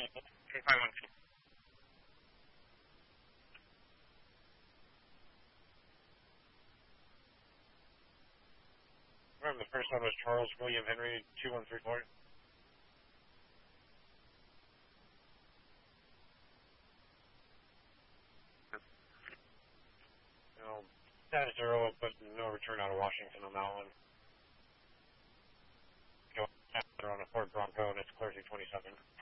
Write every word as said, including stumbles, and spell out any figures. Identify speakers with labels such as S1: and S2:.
S1: five one two. Remember, the first one was Charles William Henry two one three four. No, status zero, but no return out of Washington on that one. Go on a Ford Bronco, and it's clear through twenty-seven.